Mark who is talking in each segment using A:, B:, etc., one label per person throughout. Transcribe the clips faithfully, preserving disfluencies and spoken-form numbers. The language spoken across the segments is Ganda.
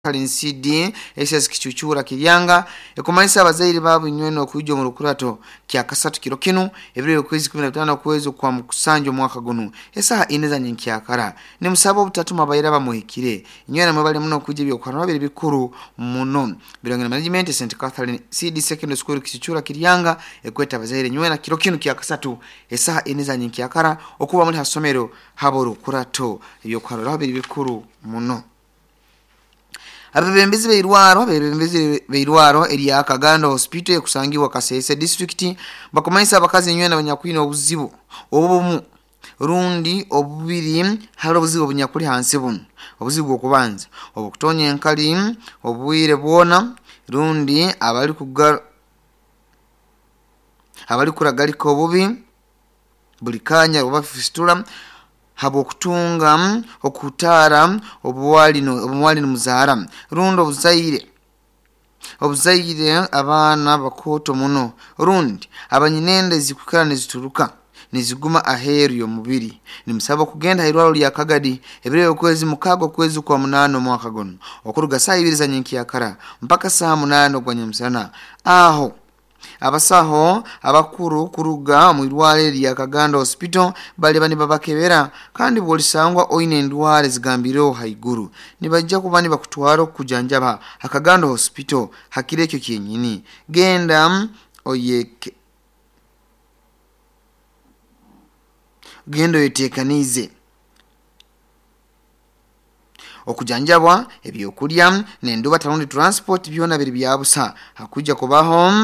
A: C D S S kichuchura kiryanga ekumanyisa abazaire babu nyweno okujjo mu lukurato kya kasatu kiro kinu ebiro kwezi kumi na bitano kwezi kwa mukusanjo mwaka guno esa ineza nyinkiyakara ne musabo butatuma bayira bamuhikire nywena mwebale muno okujja byokwana babiri bikuru muno Birongera Management Saint Catherine C D Secondary School kichuchura kiryanga ekweta abazaire nywena kiro kinu kya kasatu esa ineza nyinkiyakara okuba muri hasomero habo lukurato byokwana babiri bikuru muno Abebembezi beirwaro abebembezi beirwaro eriya Kagando Hospital ekusangiwa Kasese district bakomanyisa abakazi nywena abanyakwino obuzibu obumu rundi obubiri halo obuzibu bunyakuli hansi buno obuzibu okubanza obukutonya enkali obuwire bwona rundi abali kugar abali kuragaliko obubi bulikanya oba fistula habo okutunga okutara obuwalino obuwalino muzara rundo obuzaire obuzaire abana bakoto muno rundi abanyinende zikukana nezituruka niziguma aheru yo mubiri nimusaba kugenda irwalo lya Kagadi ebire okwezi mukago kwezi kwa munano mwaka gono okuruga saa ibiri za nyinkiyakara mpaka saa munano gwa nyamsana aho abasaho abakuru kuruga mu irwale lya Kagando Hospital bali bani babakebera kandi bolisangwa oine endwale zigambiro haiguru nibajja kubani bakutwaro kujanjaba Akagando Hospital hakirekyo kyenyini genda oyeke gendo yetekanize okujanjabwa ebyokulya nenduba talundi transport byona biri byabusa hakujja kubaho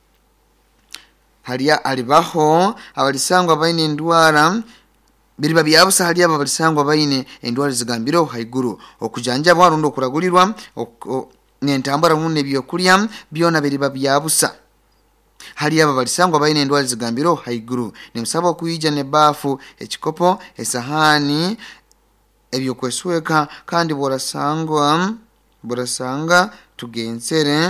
A: Halia alibaho abalisangwa baine endwara biri babyabusa halia abalisangwa baine endwara zigambiro haiguru okujanjabwa rundo kuragulirwa n'entambara munne byokulya byona biri babyabusa halia abalisangwa baine endwara zigambiro haiguru nimusaba kuyija ne bafu ekikopo esahani ebyokwesweka kandi borasangwa borasanga tugensere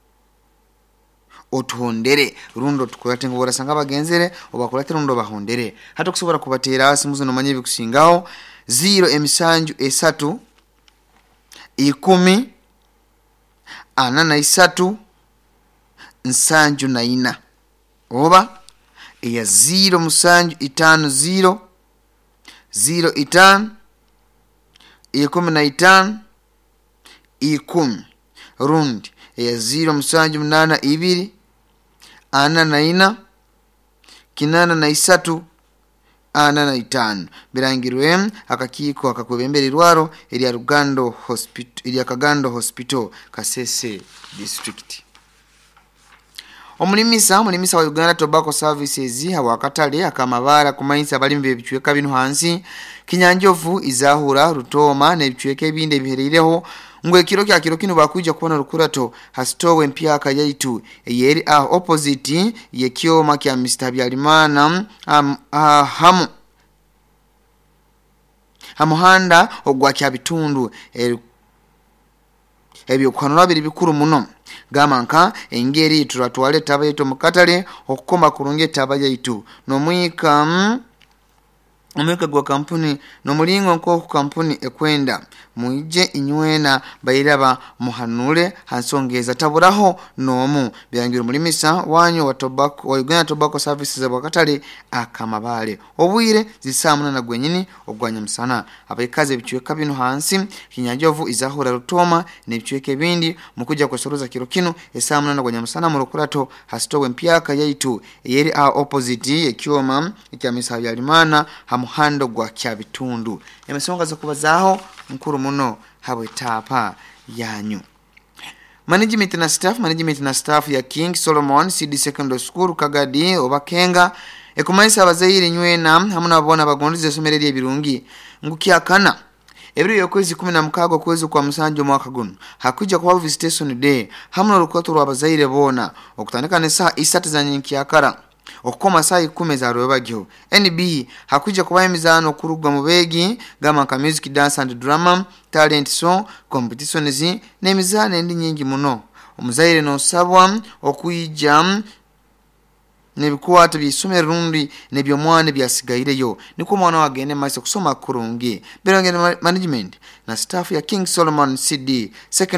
A: otuhondere rundo tukulate ngobora sanga bagenzere obakulate rundo bahondere hata kusobora kubatera asimuzo no manye bikusingaho zero emisanju esatu ikumi ana na isatu nsanju na ina oba ya zero musanju itano zero zero itano ikumi na itano ikumi rundi ya zero musanju mnana ibiri ana na ina kinana na isatu ana na itano birangirwe akakiko akakwebemberirwaro eri Rugando Hospital eri Kagando Hospital Kasese district Omulimisa omulimisa wa Uganda Tobacco Services hawakatale akamabara kumanyisa balimbe bichweka bino hansi kinyanjovu izahura rutoma ne bichweka ebinde biherereho ngwe kiro kya kiro kino bakujja kubona rukurato hasitowe mpyaka yaitu yeri a opposite ye kyoma kya Mister Byalimana um, uh, hamu hamuhanda ogwa kya bitundu e, ebyo kwanura biri bikuru muno gamanka engeri turatwale tabayeto mukatale okukoma kurunge tabayeto no mwika mm, omweka gwa kampuni no mulingo nko ku kampuni ekwenda muije inywena bayiraba muhanule hansongeza taburaho nomu byangira mulimisa wanyo wa tobacco wa Uganda Tobacco Services abakatale akamabale obwire zisamuna na gwenyini ogwanya msana abayikaze bichweka bino hansi kinyajovu izahura rutoma ne bichweke bindi mukuja kwesoroza kiro kino esamuna na gwanya msana mu rukurato hasitowe mpyaka yaitu yeri a opposite ekyoma ekya Mister Byalimana hamuhando gwa kya bitundu emesonga zo kubazaho mkuru muno habwe tapa yanyu Management na staff management na staff ya King Solomon C D Secondary School Kagadi obakenga ekumayisa abazaire nywena hamuna abona bagondize somereri ebirungi ngukyakana ebiri yokwezi kumi na mukago kwezi kwa musanjo mwaka guno hakujja kwa visitation day hamuna rukoto rwa abazaire bona okutandika ne saa isatu za nyinkiyakara okukoma saa ikumi za rwebagyo N B hakujja kuba emizano kurugwa mu begi gamanka music dance and drama talent song competitions n'emizano endi nyingi muno omuzaire no sabwa okuyija nebikwata by'isomero rundi nebyomwana byasigayireyo niko omwana wagende maaso kusoma kurungi. Birongera management na staff ya King Solomon C D